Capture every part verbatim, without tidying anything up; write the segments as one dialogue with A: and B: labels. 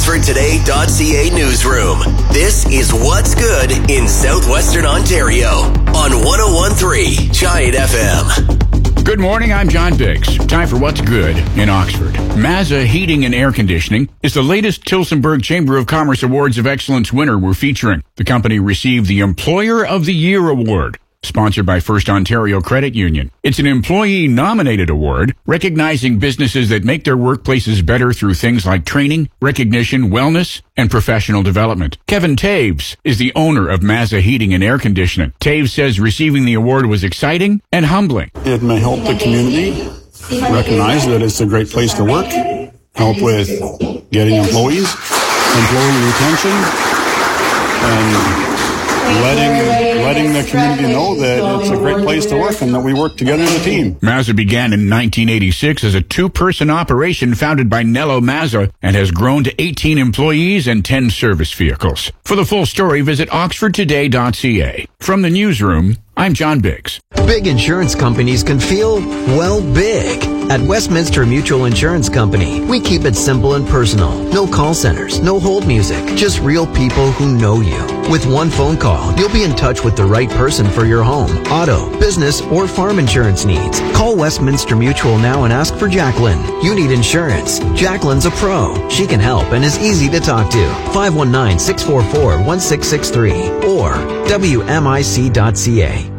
A: Oxford Today dot C A newsroom. This is What's Good in Southwestern Ontario on one oh one point three Giant F M.
B: Good morning, I'm John Biggs. Time for What's Good in Oxford. Mazza Heating and Air Conditioning is the latest Tillsonburg Chamber of Commerce Awards of Excellence winner we're featuring. The company received the Employer of the Year Award, sponsored by First Ontario Credit Union. It's an employee-nominated award recognizing businesses that make their workplaces better through things like training, recognition, wellness, and professional development. Kevin Taves is the owner of Mazza Heating and Air Conditioning. Taves says receiving the award was exciting and humbling.
C: It may help the community recognize that it's a great place to work, help with getting employees, employee retention, and letting letting the community know that it's a great place to work and that we work together as a team.
B: Mazza began in nineteen eighty-six as a two-person operation founded by Nello Mazza and has grown to eighteen employees and ten service vehicles. For the full story, visit Oxford Today dot C A. From the newsroom, I'm John Biggs.
D: Big insurance companies can feel, well, big. At Westminster Mutual Insurance Company, we keep it simple and personal. No call centers, no hold music, just real people who know you. With one phone call, you'll be in touch with the right person for your home, auto, business, or farm insurance needs. Call Westminster Mutual now and ask for Jacqueline. You need insurance. Jacqueline's a pro. She can help and is easy to talk to. five one nine, six four four, one six six three or W M I C dot C A.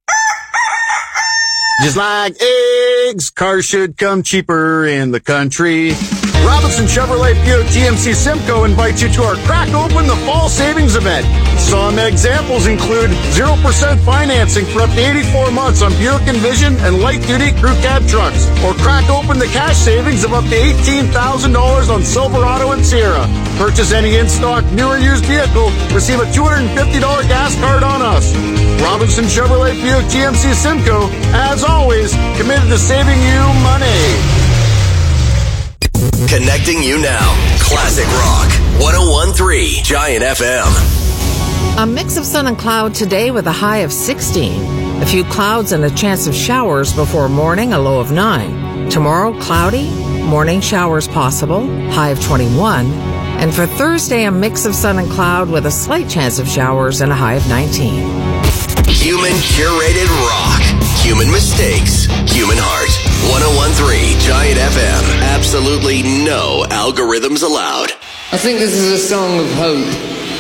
E: Just like eggs, cars should come cheaper in the country. Robinson Chevrolet Buick G M C Simcoe invites you to our Crack Open the Fall Savings event. Some examples include zero percent financing for up to eighty-four months on Buick Envision and light-duty crew cab trucks. Or crack open the cash savings of up to eighteen thousand dollars on Silverado and Sierra. Purchase any in-stock new or used vehicle, receive a two hundred fifty dollars gas card on us. Robinson Chevrolet Buick G M C Simcoe, as always, committed to saving you money.
A: Connecting you now. Classic Rock. one oh one point three Giant F M.
F: A mix of sun and cloud today with a high of sixteen. A few clouds and a chance of showers before morning, a low of nine. Tomorrow, cloudy, morning showers possible, high of twenty-one. And for Thursday, a mix of sun and cloud with a slight chance of showers and a high of nineteen.
A: Human curated rock. Human mistakes. Human heart. one oh one point three Giant F M. Absolutely no algorithms allowed.
G: I think this is a song of hope.